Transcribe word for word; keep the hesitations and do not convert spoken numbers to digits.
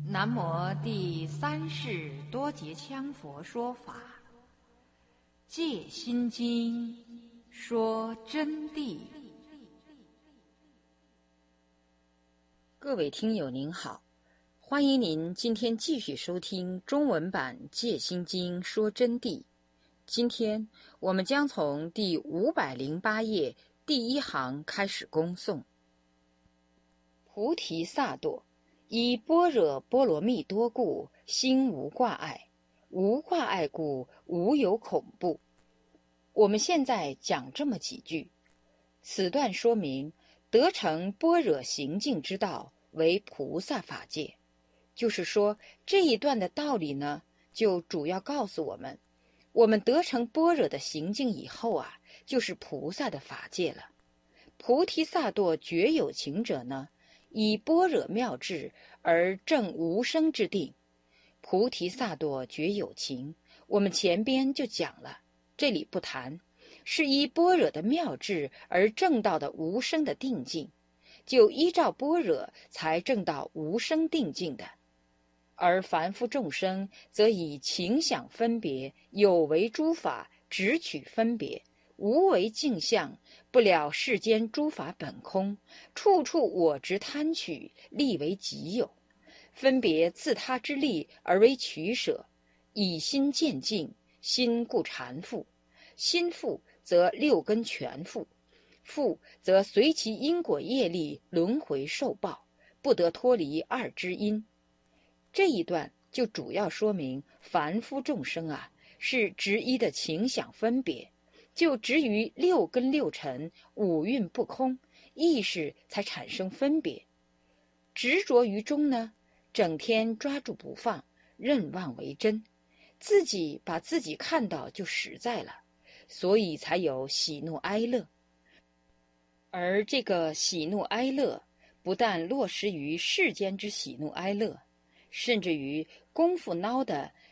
南无第三世多杰羌佛说法，戒心经说真谛。 各位听友您好，欢迎您今天继续收听中文版《戒心经说真谛》。今天我们将从第五百零八页第一行开始恭诵。菩提萨埵，以般若波罗蜜多故，心无挂碍，无挂碍故，无有恐怖。我们现在讲这么几句，此段说明得成般若行境之道为菩萨法界，就是说这一段的道理呢，就主要告诉我们，我们得成般若的行境以后啊，就是菩萨的法界了。菩提萨埵觉有情者呢，以般若妙智而证无生之定。菩提萨埵觉有情，我们前边就讲了，这里不谈，是依般若的妙智而证到的无生的定境，就依照般若才证到无生定境的。而凡夫众生则以情想分别，有为诸法只取分别，无为镜像，不了世间诸法本空，处处我执贪取，立为己有，分别自他之力而为取舍，以心见境，心故缠缚，心缚则六根全缚，缚则随其因果业力轮回受报，不得脱离二之因。这一段就主要说明凡夫众生啊，是执一的情想分别，就执于六根六尘，五蕴不空，意识才产生分别。执着于中呢，整天抓住不放，认妄为真，自己把自己看到就实在了，所以才有喜怒哀乐。而这个喜怒哀乐不但落实于世间之喜怒哀乐，甚至于功夫孬的